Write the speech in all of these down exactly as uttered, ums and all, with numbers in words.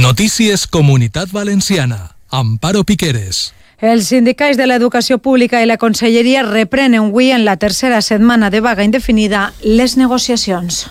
Notícies Comunitat Valenciana. Amparo Piqueres. Els sindicats de l'Educació Pública i la Conselleria reprenen avui en la tercera setmana de vaga indefinida les negociacions.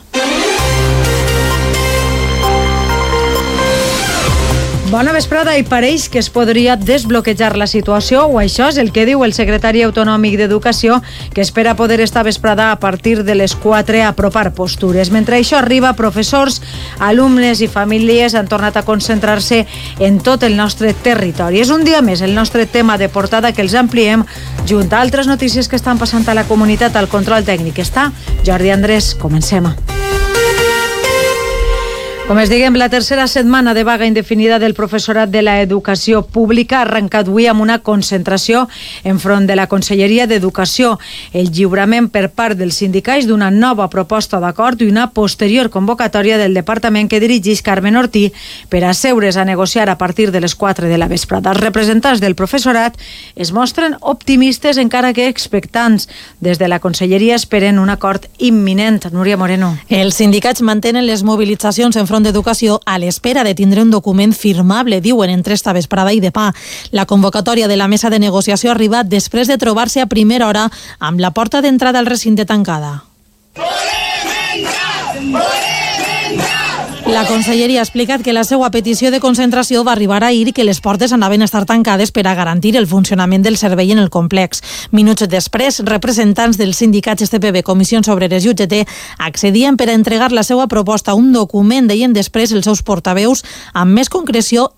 Bona vesprada, i pareix que es podria desbloquejar la situació, o això és el que diu el secretari autonòmic d'Educació, que espera poder esta vesprada a partir de les quatre apropar postures. Mentre això arriba, professors, alumnes i famílies han tornat a concentrar-se en tot el nostre territori. És un dia més el nostre tema de portada, que els ampliem junt a altres notícies que estan passant a la comunitat. Al control tècnic està Jordi Andrés. Comencem. Com es diguem, la tercera setmana de vaga indefinida del professorat de l'educació pública ha arrencat avui amb una concentració enfront de la Conselleria d'Educació, el lliurament per part dels sindicats d'una nova proposta d'acord i una posterior convocatòria del departament que dirigeix Carmen Ortí per asseure's a negociar a partir de les quatre de la vesprada. Els representants del professorat es mostren optimistes, encara que expectants. Des de la Conselleria esperen un acord imminent. Núria Moreno. Els sindicats mantenen les mobilitzacions enfront d'Educació a l'espera de tindre un document firmable, diuen, entre esta vesprada i demà. La convocatòria de la mesa de negociació ha arribat després de trobar-se a primera hora amb la porta d'entrada al recinte tancada. La Conselleria ha explicat que la seva petició de concentració va arribar ahir i que les portes anaven a estar tancades per a garantir el funcionament del servei en el complex. Minuts després, representants dels sindicats S T P B, Comissions Obreres i U G T accedien per a entregar la seva proposta, un document, deien després els seus portaveus, amb més concreció